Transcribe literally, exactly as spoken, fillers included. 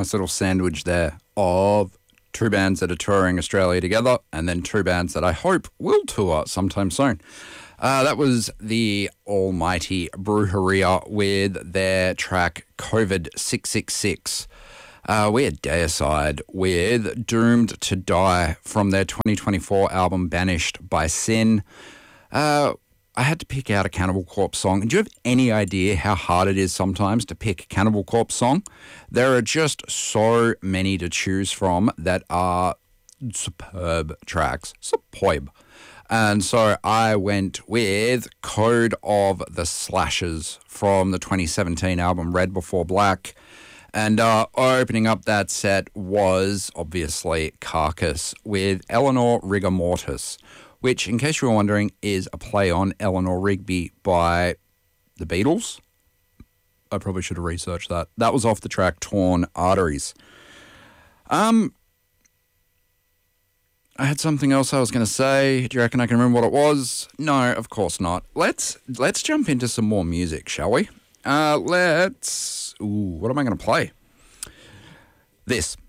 nice little sandwich there of two bands that are touring Australia together and then two bands that I hope will tour sometime soon. Uh, that was the almighty Brujeria with their track COVID six six six. Uh, we had Deicide with Doomed to Die from their twenty twenty-four album Banished by Sin. Uh, I had to pick out a Cannibal Corpse song. Do you have any idea how hard it is sometimes to pick a Cannibal Corpse song? There are just so many to choose from that are superb tracks. Superb. And so I went with Code of the Slashers from the twenty seventeen album Red Before Black. And uh, opening up that set was, obviously, Carcass with Eleanor Rigor Mortis, which, in case you were wondering, is a play on Eleanor Rigby by the Beatles. I probably should have researched that. That was off the track Torn Arteries. Um, I had something else I was going to say. Do you reckon I can remember what it was? No, of course not. Let's let's jump into some more music, shall we? Uh, let's... Ooh, what am I going to play? This.